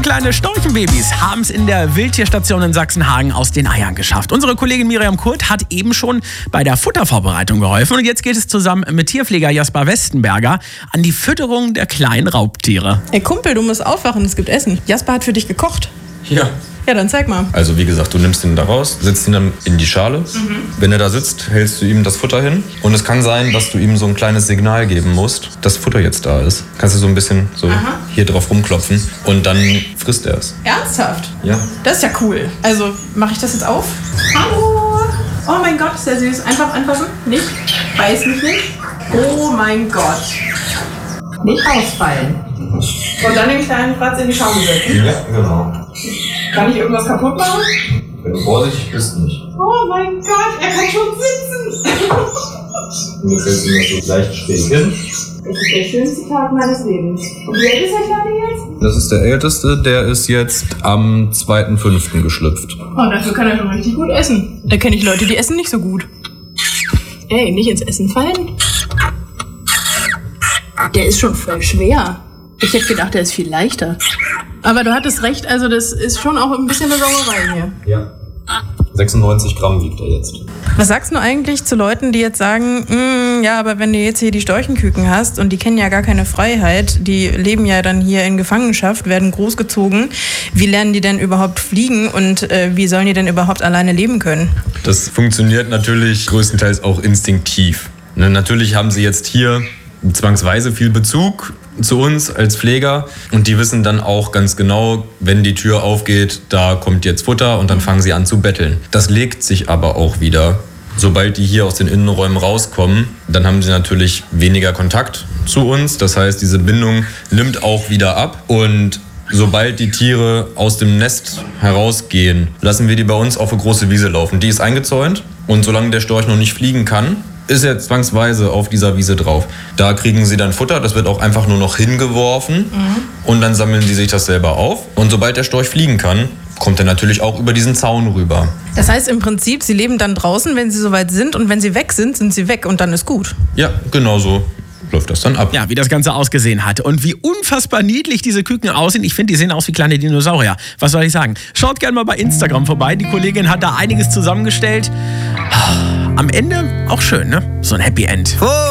kleine Storchenbabys haben es in der Wildtierstation in Sachsenhagen aus den Eiern geschafft. Unsere Kollegin Miriam Kurt hat eben schon bei der Futtervorbereitung geholfen. Und jetzt geht es zusammen mit Tierpfleger Jasper Westenberger an die Fütterung der kleinen Raubtiere. Ey Kumpel, du musst aufwachen, es gibt Essen. Jasper hat für dich gekocht. Ja. Ja, dann zeig mal. Also wie gesagt, du nimmst ihn da raus, setzt ihn dann in die Schale. Wenn er da sitzt, hältst du ihm das Futter hin. Und es kann sein, dass du ihm so ein kleines Signal geben musst, dass Futter jetzt da ist. Kannst du so ein bisschen so hier drauf rumklopfen und dann frisst er es. Ernsthaft? Ja. Das ist ja cool. Also, mache ich das jetzt auf? Hallo! Oh mein Gott, ist der süß. Einfach anfassen. Nicht. Beiß mich nicht. Oh mein Gott. Nicht ausfallen. Und dann den kleinen Fratz in die Schale setzen. Ja, genau. Kann ich irgendwas kaputt machen? Wenn du vorsichtig bist, nicht. Oh mein Gott, er kann schon sitzen. Und jetzt hältst du ihn so leicht schräg hin. Das ist der schönste Tag meines Lebens. Und wie alt ist der Kleine jetzt? Das ist der Älteste, der ist jetzt am 2.5. geschlüpft. Oh, dafür kann er schon richtig gut essen. Da kenne ich Leute, die essen nicht so gut. Ey, nicht ins Essen fallen? Der ist schon voll schwer. Ich hätte gedacht, der ist viel leichter. Aber du hattest recht, also das ist schon auch ein bisschen eine Sauerei hier. Ja. 96 Gramm wiegt er jetzt. Was sagst du eigentlich zu Leuten, die jetzt sagen, ja, aber wenn du jetzt hier die Storchenküken hast und die kennen ja gar keine Freiheit, die leben ja dann hier in Gefangenschaft, werden großgezogen, wie lernen die denn überhaupt fliegen und wie sollen die denn überhaupt alleine leben können? Das funktioniert natürlich größtenteils auch instinktiv. Ne, natürlich haben sie jetzt hier zwangsweise viel Bezug zu uns als Pfleger und die wissen dann auch ganz genau, wenn die Tür aufgeht, da kommt jetzt Futter und dann fangen sie an zu betteln. Das legt sich aber auch wieder. Sobald die hier aus den Innenräumen rauskommen, dann haben sie natürlich weniger Kontakt zu uns. Das heißt, diese Bindung nimmt auch wieder ab und sobald die Tiere aus dem Nest herausgehen, lassen wir die bei uns auf eine große Wiese laufen. Die ist eingezäunt und solange der Storch noch nicht fliegen kann, ist er zwangsweise auf dieser Wiese drauf. Da kriegen sie dann Futter, das wird auch einfach nur noch hingeworfen und dann sammeln sie sich das selber auf. Und sobald der Storch fliegen kann, kommt er natürlich auch über diesen Zaun rüber. Das heißt im Prinzip, sie leben dann draußen, wenn sie soweit sind und wenn sie weg sind, sind sie weg und dann ist gut. Ja, genau so läuft das dann ab. Ja, wie das Ganze ausgesehen hat und wie unfassbar niedlich diese Küken aussehen. Ich finde, die sehen aus wie kleine Dinosaurier. Was soll ich sagen? Schaut gerne mal bei Instagram vorbei. Die Kollegin hat da einiges zusammengestellt. Am Ende auch schön, ne? So ein Happy End.